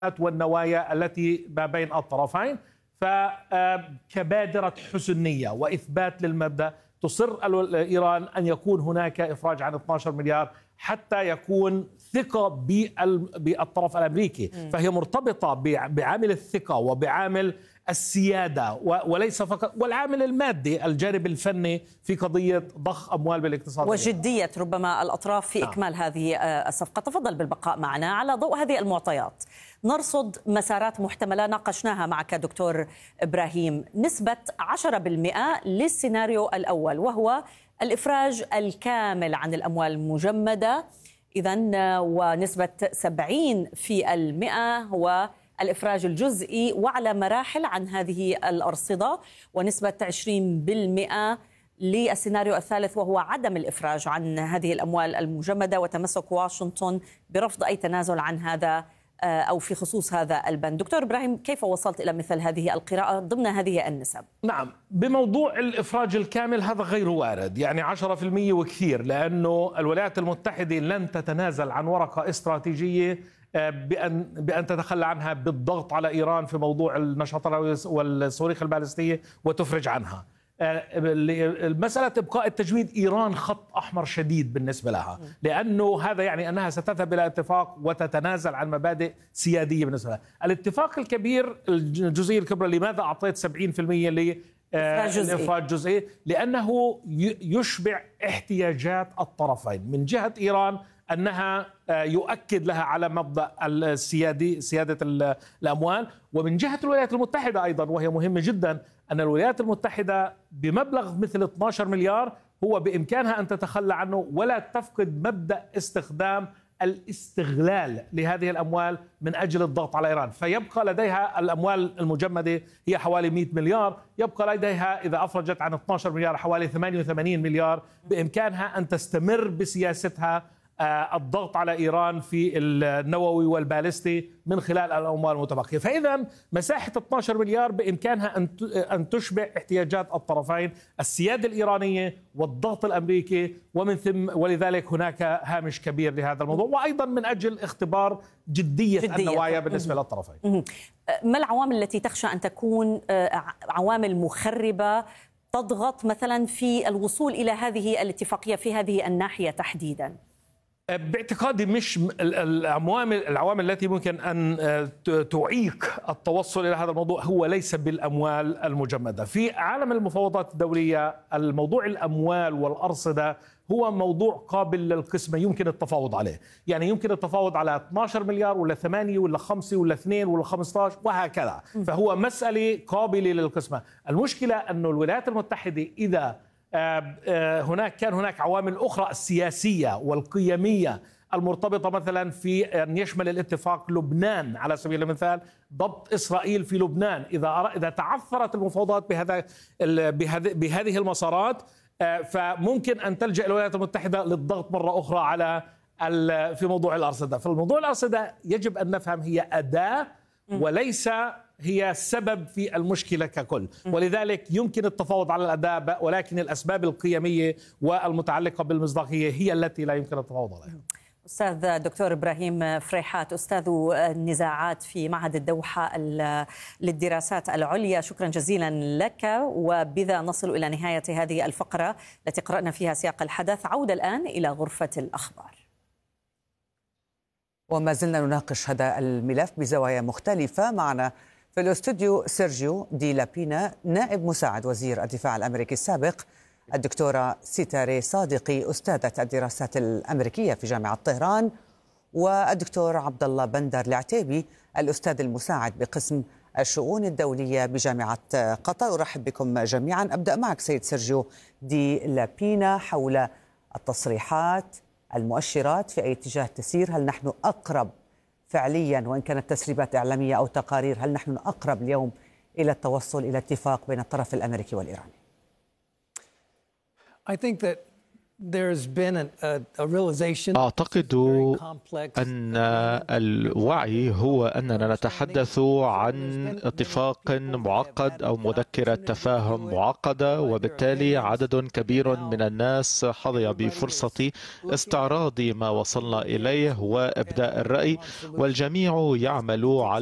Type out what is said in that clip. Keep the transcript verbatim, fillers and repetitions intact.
والنوايا التي ما بين الطرفين. فكبادرة حسن نية وإثبات للمبدأ تصر إيران أن يكون هناك إفراج عن اثني عشر مليار حتى يكون ثقة بالطرف الأمريكي. فهي مرتبطة بعامل الثقة وبعامل السيادة وليس فقط، والعامل المادي الجانب الفني في قضية ضخ أموال بالاقتصاد وجدية ربما الأطراف في إكمال هذه الصفقة. تفضل بالبقاء معنا. على ضوء هذه المعطيات نرصد مسارات محتملة ناقشناها معك دكتور إبراهيم. نسبة عشرة بالمئة للسيناريو الأول وهو الإفراج الكامل عن الأموال المجمدة، إذن ونسبة سبعين في المئة هو الإفراج الجزئي وعلى مراحل عن هذه الأرصدة، ونسبة عشرين بالمئة للسيناريو الثالث وهو عدم الإفراج عن هذه الأموال المجمدة، وتمسك واشنطن برفض أي تنازل عن هذا أو في خصوص هذا البند. دكتور إبراهيم، كيف وصلت إلى مثل هذه القراءة ضمن هذه النسب؟ نعم، بموضوع الإفراج الكامل هذا غير وارد، يعني عشرة بالمئة وكثير، لأنه الولايات المتحدة لن تتنازل عن ورقة استراتيجية بأن بأن تتخلى عنها بالضغط على إيران في موضوع النشاطات والصواريخ البالستية وتفرج عنها. مسألة إبقاء التجويد إيران خط أحمر شديد بالنسبة لها، لأنه هذا يعني أنها ستذهب إلى اتفاق وتتنازل عن مبادئ سيادية بالنسبة لها. الاتفاق الكبير الجزئية الكبرى، لماذا أعطيت سبعين بالمئة للإفراج الجزئي؟ لأنه يشبع احتياجات الطرفين، من جهة إيران أنها يؤكد لها على مبدأ السيادي سيادة الأموال، ومن جهة الولايات المتحدة أيضا، وهي مهمة جدا، أن الولايات المتحدة بمبلغ مثل اثني عشر مليار هو بإمكانها أن تتخلى عنه ولا تفقد مبدأ استخدام الاستغلال لهذه الأموال من أجل الضغط على إيران. فيبقى لديها الأموال المجمدة هي حوالي مئة مليار، يبقى لديها إذا أفرجت عن اثني عشر مليار حوالي ثمانية وثمانين مليار، بإمكانها أن تستمر بسياستها الضغط على إيران في النووي والبالستي من خلال الأموال المتبقية. فإذا مساحة اثني عشر مليار بإمكانها أن تشبع احتياجات الطرفين، السيادة الإيرانية والضغط الأمريكي، ومن ثم ولذلك هناك هامش كبير لهذا الموضوع، وأيضا من أجل اختبار جدية, جدية. النوايا بالنسبة للطرفين. ما العوامل التي تخشى أن تكون عوامل مخربة تضغط مثلا في الوصول إلى هذه الاتفاقية في هذه الناحية تحديدا؟ باعتقادي مش العوامل العوامل التي ممكن أن تعيق التوصل إلى هذا الموضوع هو ليس بالأموال المجمدة. في عالم المفاوضات الدولية الموضوع الأموال والأرصدة هو موضوع قابل للقسمة، يمكن التفاوض عليه، يعني يمكن التفاوض على اثني عشر مليار ولا ثمانية ولا خمسة ولا اثنين ولا خمسة عشر وهكذا، فهو مسألة قابلة للقسمة. المشكلة أن الولايات المتحدة إذا هناك كان هناك عوامل أخرى السياسية والقيمية المرتبطة مثلا في أن يشمل الاتفاق لبنان على سبيل المثال، ضبط إسرائيل في لبنان، إذا إذا تعثرت المفاوضات بهذا بهذه المسارات فممكن أن تلجأ الولايات المتحدة للضغط مرة أخرى على في موضوع الأرصدة. فالموضوع الأرصدة يجب أن نفهم هي أداة وليس هي سبب في المشكلة ككل، ولذلك يمكن التفاوض على الأداء، ولكن الأسباب القيمية والمتعلقة بالمصداقية هي التي لا يمكن التفاوض عليها. أستاذ دكتور إبراهيم فريحات، أستاذ النزاعات في معهد الدوحة للدراسات العليا، شكرا جزيلا لك. وبذا نصل إلى نهاية هذه الفقرة التي قرأنا فيها سياق الحدث. عودة الآن إلى غرفة الأخبار. وما زلنا نناقش هذا الملف بزوايا مختلفة. معنا في الاستوديو سيرجيو دي لابينا، نائب مساعد وزير الدفاع الأمريكي السابق، الدكتورة سيتاري صادقي أستاذة الدراسات الأمريكية في جامعة طهران، والدكتور عبد الله بندر العتيبي الأستاذ المساعد بقسم الشؤون الدولية بجامعة قطر. أرحب بكم جميعا. أبدأ معك سيد سيرجيو دي لابينا حول التصريحات، المؤشرات في أي اتجاه تسير. هل نحن أقرب فعليا، وإن كانت تسريبات إعلامية أو تقارير، هل نحن أقرب اليوم إلى التوصل إلى اتفاق بين الطرف الأمريكي والإيراني؟ I think that أعتقد أن الوعي هو أننا نتحدث عن اتفاق معقد أو مذكرة تفاهم معقدة، وبالتالي عدد كبير من الناس حظي بفرصة استعراض ما وصلنا إليه وإبداء الرأي، والجميع يعمل على